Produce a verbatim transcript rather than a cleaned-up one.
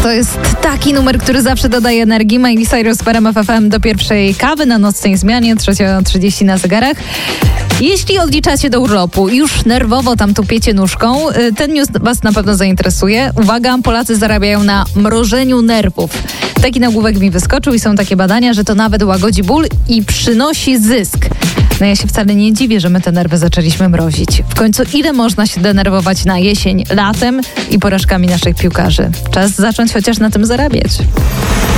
To jest taki numer, który zawsze dodaje energii. Miley Cyrus z R M F F M do pierwszej kawy na nocnej zmianie, trzecia trzydzieści na zegarach. Jeśli odliczacie do urlopu i już nerwowo tam tupiecie nóżką, ten news was na pewno zainteresuje. Uwaga, Polacy zarabiają na mrożeniu nerwów. Taki nagłówek mi wyskoczył i są takie badania, że to nawet łagodzi ból i przynosi zysk. No ja się wcale nie dziwię, że my te nerwy zaczęliśmy mrozić. W końcu ile można się denerwować na jesień, latem i porażkami naszych piłkarzy? Czas zacząć chociaż na tym zarabiać.